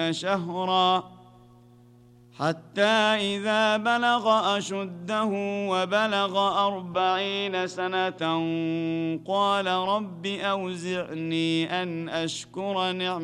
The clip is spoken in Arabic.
شهرا حتى إذا بلغ أشده وبلغ 40 سنة قال رب أوزعني أن أشكر نعمتك